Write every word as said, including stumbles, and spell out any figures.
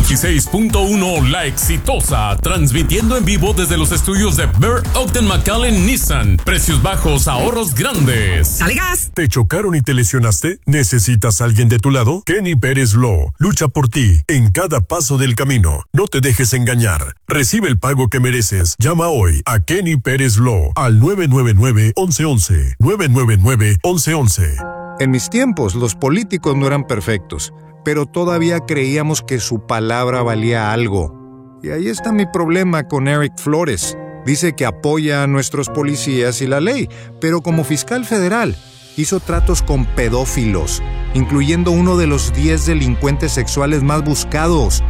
veintiséis punto uno La Exitosa, transmitiendo en vivo desde los estudios de Bear Ogden McAllen Nissan. Precios bajos, ahorros grandes. ¡Dale gas! ¿Te chocaron y te lesionaste? ¿Necesitas a alguien de tu lado? Kenny Pérez Law lucha por ti en cada paso del camino. No te dejes engañar. Recibe el pago que mereces. Llama hoy a Kenny Pérez Law al nueve nueve nueve, once once. nueve nueve nueve, once once. En mis tiempos, los políticos no eran perfectos, pero todavía creíamos que su palabra valía algo. Y ahí está mi problema con Eric Flores. Dice que apoya a nuestros policías y la ley, pero como fiscal federal hizo tratos con pedófilos, incluyendo uno de los diez delincuentes sexuales más buscados.